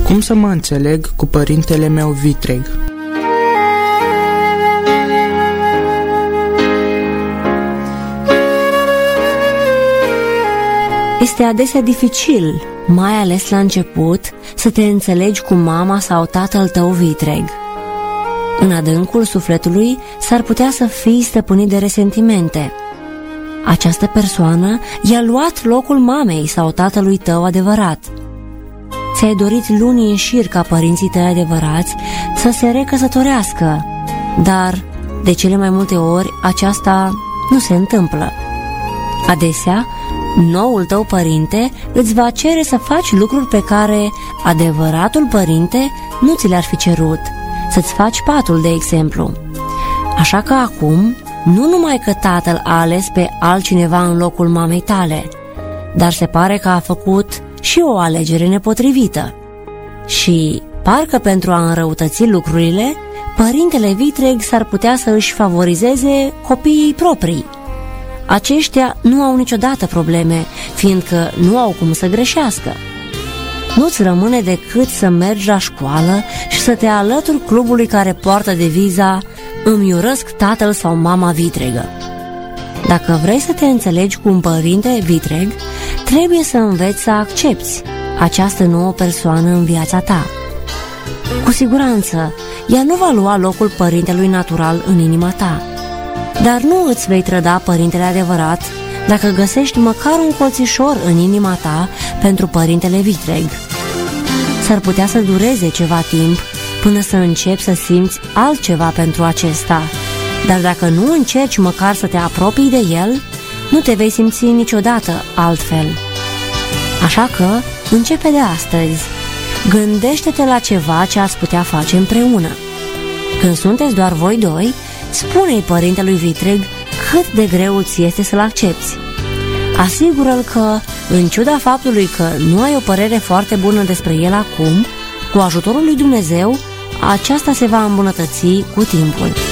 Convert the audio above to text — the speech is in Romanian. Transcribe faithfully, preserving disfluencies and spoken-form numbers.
Cum să mă înțeleg cu părintele meu vitreg? Este adesea dificil, mai ales la început, să te înțelegi cu mama sau tatăl tău vitreg. În adâncul sufletului s-ar putea să fii stăpânit de resentimente. Această persoană i-a luat locul mamei sau tatălui tău adevărat. Ți-ai dorit luni în șir ca părinții tăi adevărați să se recăsătorească, dar de cele mai multe ori aceasta nu se întâmplă. Adesea, noul tău părinte îți va cere să faci lucruri pe care adevăratul părinte nu ți le-ar fi cerut, să-ți faci patul, de exemplu. Așa că acum, nu numai că tatăl a ales pe altcineva în locul mamei tale, dar se pare că a făcut și o alegere nepotrivită. Și parcă pentru a înrăutăți lucrurile, părintele vitreg s-ar putea să își favorizeze copiii proprii. Aceștia nu au niciodată probleme, fiindcă nu au cum să greșească. Nu-ți rămâne decât să mergi la școală și să te alături clubului care poartă deviza "Îmi urăsc tatăl sau mama vitregă". Dacă vrei să te înțelegi cu un părinte vitreg, trebuie să înveți să accepti această nouă persoană în viața ta. Cu siguranță, ea nu va lua locul părintelui natural în inima ta, dar nu îți vei trăda părintele adevărat dacă găsești măcar un colțișor în inima ta pentru părintele vitreg. S-ar putea să dureze ceva timp până să începi să simți altceva pentru acesta, dar dacă nu încerci măcar să te apropii de el, nu te vei simți niciodată altfel. Așa că începe de astăzi. Gândește-te la ceva ce ați putea face împreună. Când sunteți doar voi doi, spune-i părintelui vitreg cât de greu ți este să-l accepti. Asigură-l că, în ciuda faptului că nu ai o părere foarte bună despre el acum, cu ajutorul lui Dumnezeu, aceasta se va îmbunătăți cu timpul.